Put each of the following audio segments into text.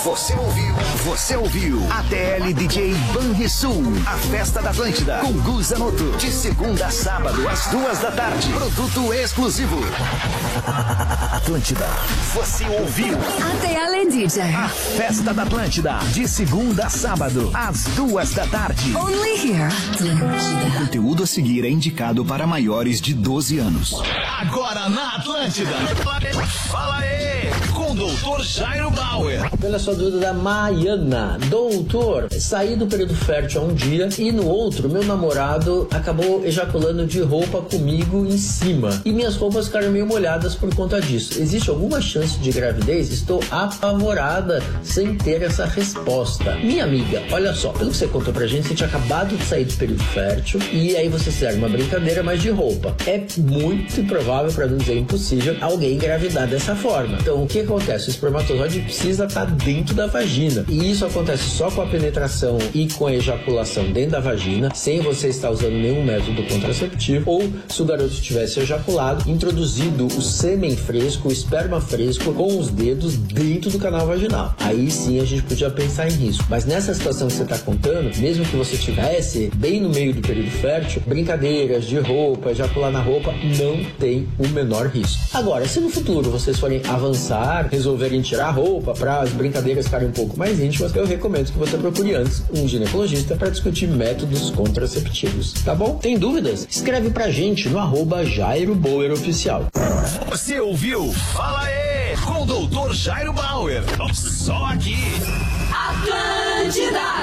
Você ouviu ATL DJ Banrisul, a festa da Atlântida, com Gu Zanotto, de segunda a sábado, às 2h. Produto exclusivo. Atlântida. Você ouviu ATL DJ, a festa da Atlântida, de segunda a sábado, às 2h. Only here. Atlântida. O conteúdo a seguir é indicado para maiores de 12 anos. Agora na Atlântida. Fala aí, com o Dr. Jairo Bauer. Pela sua dúvida da Maiana. Doutor, saí do período fértil há um dia e no outro, meu namorado acabou ejaculando de roupa comigo em cima. E minhas roupas ficaram meio molhadas por conta disso. Existe alguma chance de gravidez? Estou apavorada sem ter essa resposta. Minha amiga, olha só, pelo que você contou pra gente, você tinha acabado de sair do período fértil e aí você fizeram uma brincadeira, mas de roupa. É muito improvável, pra não dizer impossível, alguém engravidar dessa forma. Então, o que acontece? O espermatozoide precisa estar dentro da vagina. E isso acontece só com a penetração e com a ejaculação dentro da vagina, sem você estar usando nenhum método contraceptivo, ou se o garoto tivesse ejaculado, introduzido o sêmen fresco, o esperma fresco, com os dedos dentro do canal vaginal. Aí sim a gente podia pensar em risco. Mas nessa situação que você está contando, mesmo que você estivesse bem no meio do período fértil, brincadeiras de roupa, ejacular na roupa, não tem o menor risco. Agora, se no futuro vocês forem avançar, resolverem tirar a roupa para as brincadeiras ficarem um pouco mais íntimas, eu recomendo que você procure antes um ginecologista para discutir métodos contraceptivos, tá bom? Tem dúvidas? Escreve pra gente no @Jairo Bauer Oficial. Você ouviu? Fala aí, com o Dr. Jairo Bauer. Só aqui. Atlântida.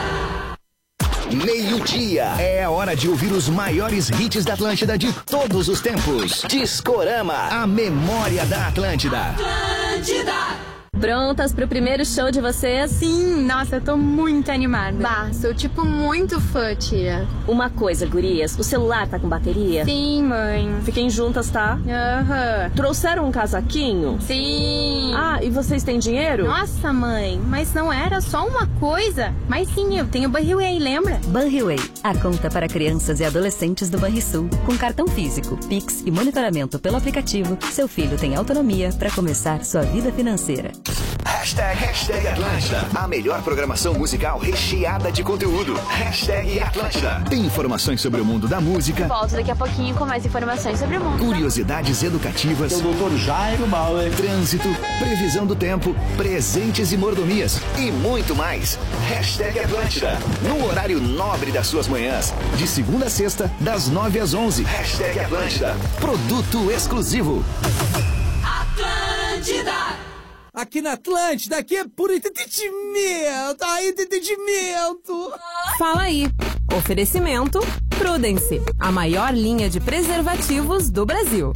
Meio-dia é a hora de ouvir os maiores hits da Atlântida de todos os tempos. Discorama, a memória da Atlântida. Atlântida. Prontas pro primeiro show de vocês? Sim, nossa, eu tô muito animada. Bah, sou tipo muito fã, tia. Uma coisa, gurias, o celular tá com bateria? Sim, mãe. Fiquem juntas, tá? Aham. Trouxeram um casaquinho? Sim. Ah, e vocês têm dinheiro? Nossa, mãe, mas não era só uma coisa? Mas sim, eu tenho Banriway, lembra? Banriway, a conta para crianças e adolescentes do Banrisul. Com cartão físico, Pix e monitoramento pelo aplicativo, seu filho tem autonomia para começar sua vida financeira. Hashtag Atlântida. A melhor programação musical recheada de conteúdo. Hashtag Atlântida. Tem informações sobre o mundo da música. Volto daqui a pouquinho com mais informações sobre o mundo. Curiosidades educativas. O Dr. Jairo Bauer. Trânsito, previsão do tempo, presentes e mordomias e muito mais. Hashtag Atlântida. No horário nobre das suas manhãs. De segunda a sexta, das 9 às 11. Hashtag Atlântida. Produto exclusivo. Atlântida. Aqui na Atlântida, aqui é puro entretenimento. Entretenimento. Fala aí. Oferecimento Prudence, a maior linha de preservativos do Brasil.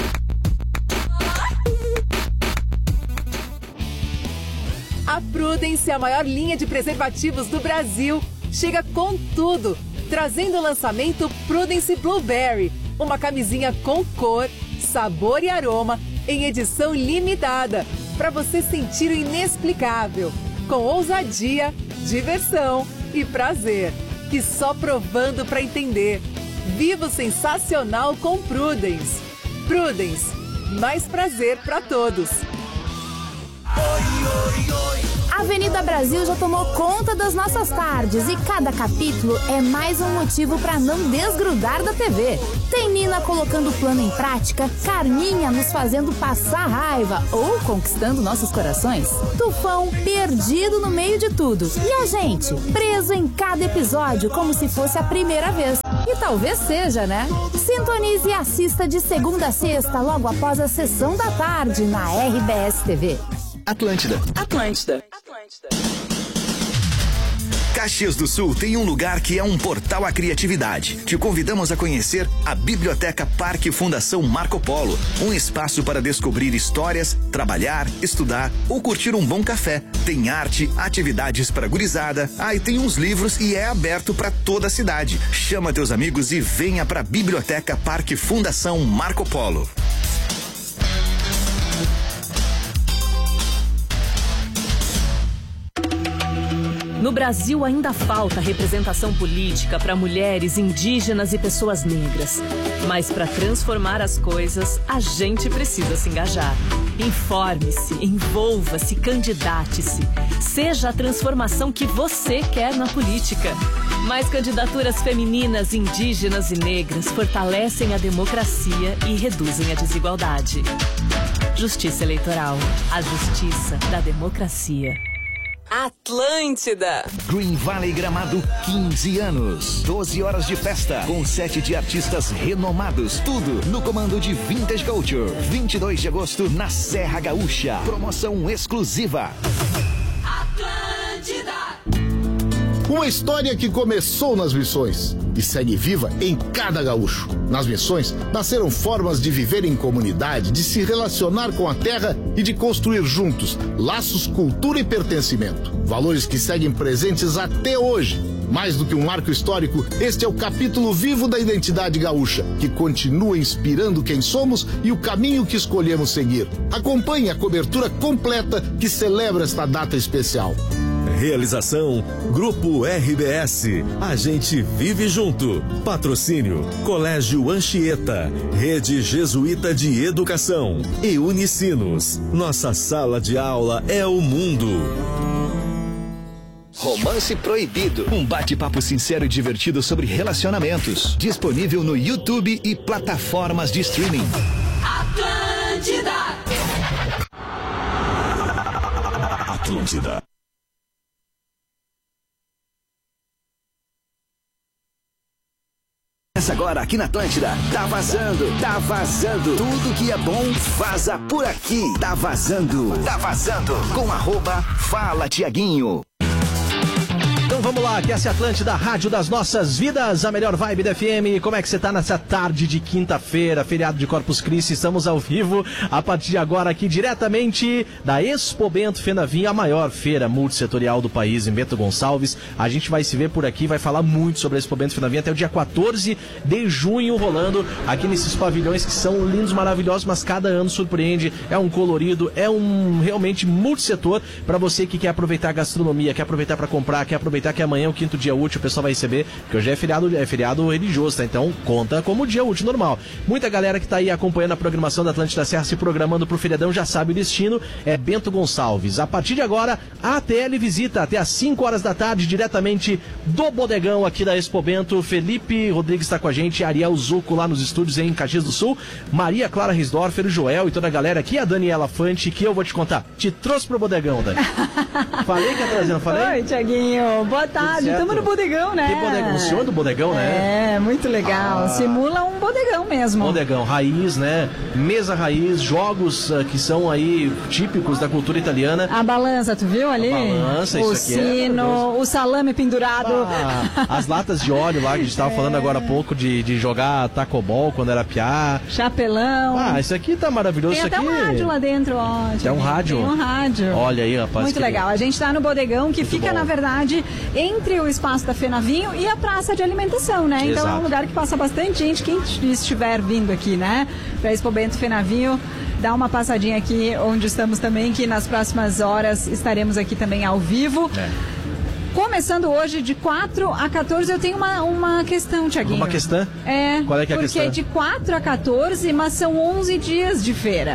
A Prudence, a maior linha de preservativos do Brasil, chega com tudo, trazendo o lançamento Prudence Blueberry, uma camisinha com cor, sabor e aroma em edição limitada, para você sentir o inexplicável, com ousadia, diversão e prazer, que só provando para entender. Viva o sensacional com Prudence. Prudence, mais prazer para todos. A Avenida Brasil já tomou conta das nossas tardes e cada capítulo é mais um motivo para não desgrudar da TV. Tem Nina colocando o plano em prática, Carminha nos fazendo passar raiva ou conquistando nossos corações, Tufão perdido no meio de tudo e a gente preso em cada episódio como se fosse a primeira vez. E talvez seja, né? Sintonize e assista de segunda a sexta logo após a sessão da tarde na RBS TV. Atlântida. Atlântida. Caxias do Sul tem um lugar que é um portal à criatividade. Te convidamos a conhecer a Biblioteca Parque Fundação Marco Polo. Um espaço para descobrir histórias, trabalhar, estudar ou curtir um bom café. Tem arte, atividades para gurizada. E tem uns livros e é aberto para toda a cidade. Chama teus amigos e venha para a Biblioteca Parque Fundação Marco Polo. No Brasil ainda falta representação política para mulheres, indígenas e pessoas negras. Mas para transformar as coisas, a gente precisa se engajar. Informe-se, envolva-se, candidate-se. Seja a transformação que você quer na política. Mais candidaturas femininas, indígenas e negras fortalecem a democracia e reduzem a desigualdade. Justiça Eleitoral. A justiça da democracia. Atlântida. Green Valley Gramado, 15 anos. 12 horas de festa, com 7 de artistas renomados. Tudo no comando de Vintage Culture. 22 de agosto, na Serra Gaúcha. Promoção exclusiva. Atlântida. Uma história que começou nas missões e segue viva em cada gaúcho. Nas missões, nasceram formas de viver em comunidade, de se relacionar com a terra e de construir juntos laços, cultura e pertencimento. Valores que seguem presentes até hoje. Mais do que um marco histórico, este é o capítulo vivo da identidade gaúcha, que continua inspirando quem somos e o caminho que escolhemos seguir. Acompanhe a cobertura completa que celebra esta data especial. Realização Grupo RBS. A gente vive junto. Patrocínio Colégio Anchieta, Rede Jesuíta de Educação e Unicinos. Nossa sala de aula é o mundo. Romance Proibido. Um bate-papo sincero e divertido sobre relacionamentos. Disponível no YouTube e plataformas de streaming. Atlântida. Atlântida. Começa agora aqui na Atlântida. Tá vazando, tá vazando. Tudo que é bom, vaza por aqui. Tá vazando, tá vazando. Com @Fala Tiaguinho. Então vamos lá, que essa é a Atlântida, Rádio das Nossas Vidas, a melhor vibe da FM. Como é que você tá nessa tarde de quinta-feira, feriado de Corpus Christi? Estamos ao vivo a partir de agora aqui diretamente da Expo Bento Fenavim, a maior feira multissetorial do país, em Bento Gonçalves. A gente vai se ver por aqui, vai falar muito sobre a Expo Bento Fenavim até o dia 14 de junho, rolando aqui nesses pavilhões que são lindos, maravilhosos, mas cada ano surpreende. É um colorido, é um realmente multissetor para você que quer aproveitar a gastronomia, quer aproveitar para comprar, quer aproveitar que amanhã é o quinto dia útil, o pessoal vai receber, porque hoje é feriado religioso, tá? Então conta como dia útil normal. Muita galera que tá aí acompanhando a programação da Atlântida Serra, se programando pro feriadão, já sabe o destino, é Bento Gonçalves. A partir de agora, a ATL visita até às 5 horas da tarde, diretamente do bodegão aqui da Expo Bento. Felipe Rodrigues está com a gente, Ariel Zucco lá nos estúdios em Caxias do Sul, Maria Clara Risdorfer, o Joel e toda a galera aqui, a Daniela Fante, que eu vou te contar, te trouxe pro bodegão, Dani. Falei que ia trazer, não falei? Oi, Tiaguinho, boa tarde, estamos no bodegão, né? Que bodegão? O senhor do bodegão, né? É, muito legal, simula um bodegão mesmo. Bodegão, raiz, né? Mesa raiz, jogos que são aí típicos da cultura italiana. A balança, tu viu ali? A balança, o isso aqui sino, o salame pendurado. As latas de óleo lá que a gente estava falando agora há pouco de jogar tacobol quando era piá. Chapelão. Isso aqui tá maravilhoso. Tem isso até aqui... um rádio lá dentro, ó. Tem um rádio? Tem um rádio. Olha aí, rapaz. Muito legal. A gente tá no bodegão que fica, na verdade, entre o espaço da Fenavinho e a praça de alimentação, né? Então é um lugar que passa bastante gente, quem estiver vindo aqui, né? Pra Expo Bento Fenavinho, dá uma passadinha aqui onde estamos também, que nas próximas horas estaremos aqui também ao vivo. Começando hoje de 4 a 14, eu tenho uma questão, Tiaguinho. Uma questão? É. Qual é que é a questão? Porque de 4 a 14, mas são 11 dias de feira.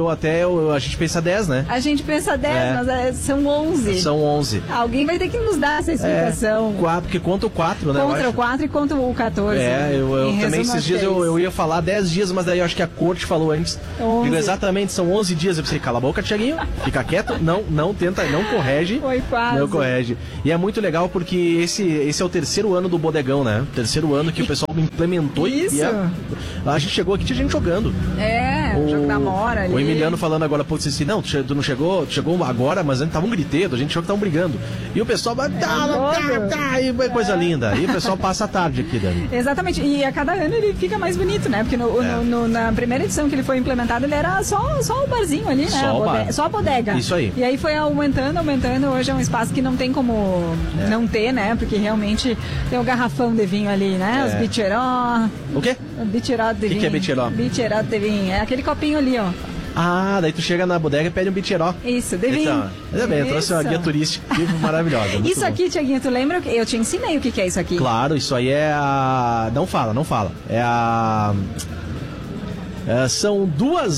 A gente pensa 10, né? A gente pensa 10, mas são 11. São 11. Alguém vai ter que nos dar essa explicação. Porque conta o 4, né? Contra o 4 e contra o 14. Eu também esses dias eu ia falar 10 dias, mas daí eu acho que a corte falou antes. Digo, exatamente, são 11 dias. Eu pensei, cala a boca, Tiaguinho, fica quieto, não tenta, não corrige. Foi quase. Não corrige. E é muito legal porque esse é o terceiro ano do bodegão, né? O terceiro ano que o pessoal implementou. Isso. A gente chegou aqui, tinha gente jogando. O jogo da Mora ali. O Emiliano falando agora, pô, disse assim, não, tu não chegou agora, mas antes estavam gritando, a gente achou que estavam brigando. E o pessoal e coisa linda. E o pessoal passa a tarde aqui, Dani. Exatamente, e a cada ano ele fica mais bonito, né? Porque na primeira edição que ele foi implementado, ele era só o barzinho ali, né? Só a bodega. Isso aí. E aí foi aumentando, hoje é um espaço que não tem como não ter, né? Porque realmente tem o garrafão de vinho ali, né? Os bicheró. O quê? Bicheró de vinho. O que é bicheró? Bicheró de vinho, é aquele copinho ali, ó. Daí tu chega na bodega e pede um bicheró. Isso, de vinho. Então, bem, eu trouxe uma guia turística maravilhosa. Isso aqui, Tiaguinho, tu lembra? Eu te ensinei o que é isso aqui. Claro, isso aí é a... Não fala. É a... São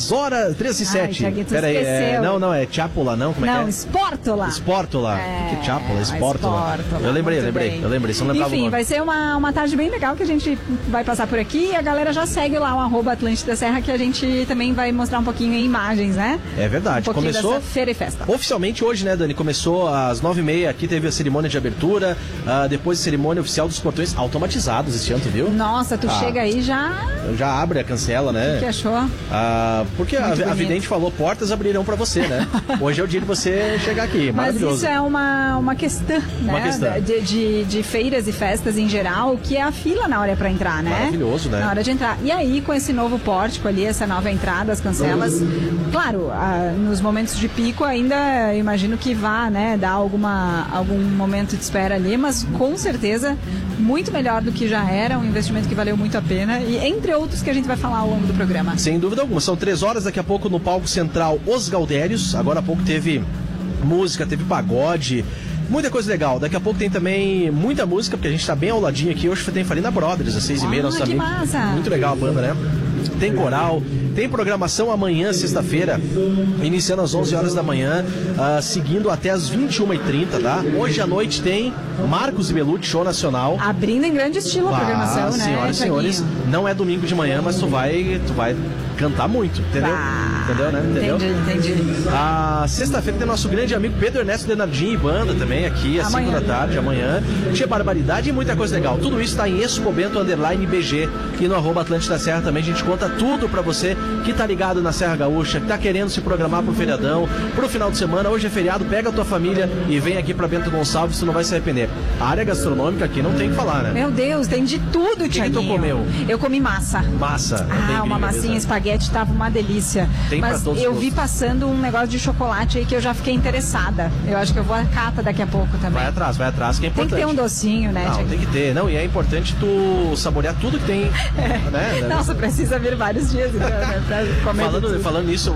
2h13:07. Peraí, não, é Chápola, não? Como é que é? Não, Spórtola. Spórtola. O que é Chápola? Spórtola. Eu lembrei, só não lembrava. Enfim, vai ser uma tarde bem legal que a gente vai passar por aqui e a galera já segue lá o @Atlântida Serra, que a gente também vai mostrar um pouquinho em imagens, né? É verdade. Começou dessa feira e festa. Oficialmente hoje, né, Dani? Começou às 9h30, aqui teve a cerimônia de abertura, depois a cerimônia oficial dos portões automatizados esse ano, tu viu? Nossa, tu chega aí já abre a cancela, né? O que achou? Porque a vidente falou, portas abrirão pra você, né? Hoje é o dia de você chegar aqui, maravilhoso. Mas isso é uma questão, né? Uma questão. De feiras e festas em geral, que é a fila na hora pra entrar, né? Maravilhoso, né? Na hora de entrar. E aí, com esse novo pórtico ali, essa nova entrada, as cancelas, claro, nos momentos de pico ainda eu imagino que vá, né, dar algum momento de espera ali, mas com certeza muito melhor do que já era, um investimento que valeu muito a pena, e entre outros que a gente vai falar ao longo do programa. Sem dúvida alguma, são 3 horas daqui a pouco no palco central Os Galdérios. Agora há pouco teve música, teve pagode, muita coisa legal. Daqui a pouco tem também muita música, porque a gente tá bem ao ladinho aqui. Hoje tem Farina Brothers, às 6h30, nossos amigos. Massa. Muito legal a banda, né? Tem coral, tem programação amanhã, sexta-feira, iniciando às 11 horas da manhã, seguindo até às 21h30, tá? Hoje à noite tem Marcos e Belucci, show nacional. Abrindo em grande estilo a programação, né? Senhoras e senhores, não é domingo de manhã, mas tu vai cantar muito, entendeu? Entendeu, né? Entendeu? Entendi. Sexta-feira tem nosso grande amigo Pedro Ernesto Denardim e banda também aqui, às 5 da tarde, amanhã. Tinha barbaridade e muita coisa legal. Tudo isso tá em Expobento_BG e no @Atlântida Serra também a gente conta tudo pra você que tá ligado na Serra Gaúcha, que tá querendo se programar pro feriadão, pro final de semana. Hoje é feriado, pega a tua família e vem aqui pra Bento Gonçalves, tu não vai se arrepender. A área gastronômica aqui não tem o que falar, né? Meu Deus, tem de tudo, Thiaguinho. O que tu comeu? Eu comi massa. Massa. Uma massinha, espaguete, tava uma delícia. Tem mas eu vi passando um negócio de chocolate aí que eu já fiquei interessada. Eu acho que eu vou à cata daqui a pouco também. Vai atrás, que é importante. Tem que ter um docinho, né, Thiaguinho? Tem que ter. Não, e é importante tu saborear tudo que tem, né? Nossa, precisa vir vários dias, então, né, pra comer. Falando nisso,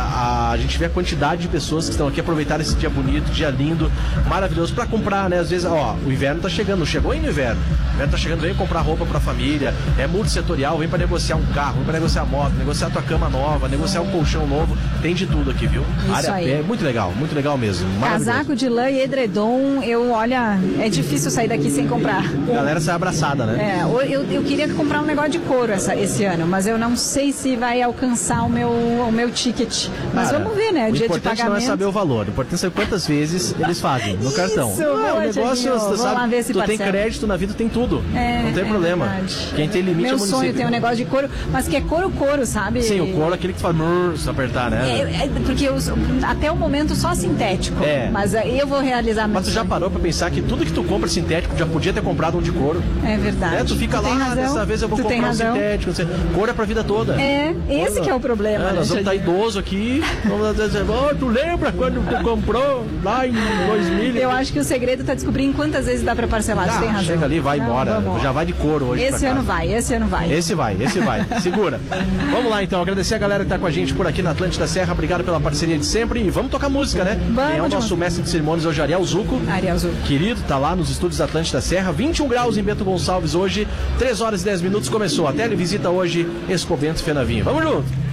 a gente vê a quantidade de pessoas que estão aqui aproveitando esse dia bonito, dia lindo, maravilhoso pra comprar, né? Às vezes, o inverno tá chegando, não chegou ainda o inverno. O inverno tá chegando, vem comprar roupa pra família, é multissetorial, vem pra negociar um carro, vem pra negociar moto, negociar a tua cama nova, negociar um colchão novo, tem de tudo aqui, viu? Isso área aí. pé, muito legal mesmo. Casaco de lã e edredom, é difícil sair daqui sem comprar. A galera sai abraçada, né? Eu queria comprar um negócio de couro esse ano, mas eu não sei se vai alcançar o meu ticket. Mas vamos ver, né? O dia de pagamento. O importante não é saber o valor, o importante é saber quantas vezes eles fazem no cartão. O negócio, você sabe, tu tem crédito na vida, tem tudo. Não tem problema. Verdade. Quem tem limite é o município. Meu sonho tem um negócio de couro, mas que é couro, sabe? Sim, o couro é aquele que faz se apertar, né? Porque até o momento só sintético. Mas aí eu vou realizar meu Mas tu já parou pra pensar que tudo que tu compra sintético já podia ter comprado um de couro? É verdade. Tu fica lá, dessa vez eu vou comprar um sintético. Couro é pra vida toda. Esse que é o problema. Nós vamos estar idoso aqui. Vamos dizer, tu lembra quando tu comprou lá em 2000? Eu acho que o segredo tá descobrindo quantas vezes dá pra parcelar. Tu tem razão. Chega ali, vai embora. Já vai de couro hoje. Esse ano vai. Esse vai. Segura. Vamos lá então, agradecer a galera que tá com a gente por aqui na Atlântida Serra. Obrigado pela parceria de sempre. E vamos tocar música, né? Quem é o nosso mestre de cerimônias hoje, Ariel Zucco. Querido, tá lá nos estúdios da Atlântida Serra. 21 graus em Bento Gonçalves hoje. 3 horas e 10 minutos começou. A televisita hoje, Expobento Fenavinho. Vamos junto!